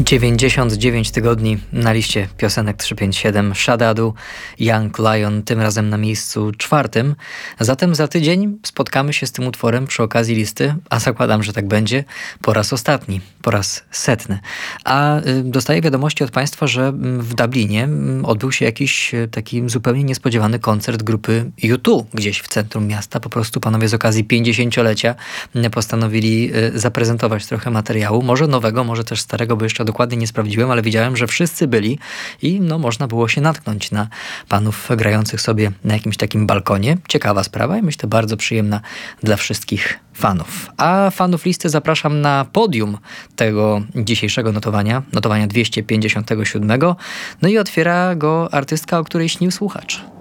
99 tygodni na liście piosenek 357 Shadadu, Young Lion, tym razem na miejscu 4. Zatem za tydzień spotkamy się z tym utworem przy okazji listy, a zakładam, że tak będzie, po raz ostatni, po raz 100. A dostaję wiadomości od Państwa, że w Dublinie odbył się jakiś taki zupełnie niespodziewany koncert grupy U2 gdzieś w centrum miasta. Po prostu panowie z okazji 50-lecia postanowili zaprezentować trochę materiału, może nowego, może też starego, bo jeszcze dokładnie nie sprawdziłem, ale widziałem, że wszyscy byli i można było się natknąć na panów grających sobie na jakimś takim balkonie. Ciekawa sprawa i myślę bardzo przyjemna dla wszystkich fanów. A fanów listy zapraszam na podium tego dzisiejszego notowania 257. No i otwiera go artystka, o której śnił słuchacz.